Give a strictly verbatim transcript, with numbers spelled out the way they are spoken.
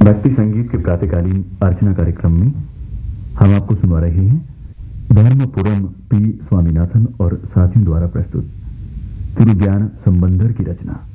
भक्ति संगीत के प्रातःकालीन अर्चना कार्यक्रम में हम आपको सुना रहे हैं धर्मपुरम पी स्वामीनाथन और साथियों द्वारा प्रस्तुत तिरुज्ञान संबंधर की रचना।